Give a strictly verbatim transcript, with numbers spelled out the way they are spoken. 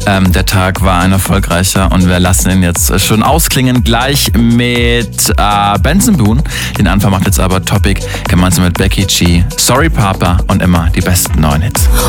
Ähm, der Tag war ein erfolgreicher und wir lassen ihn jetzt schon ausklingen. Gleich mit äh, Benson Boone. Den Anfang macht jetzt aber Topic gemeinsam mit Becky G. Sorry Papa und immer die besten neuen Hits.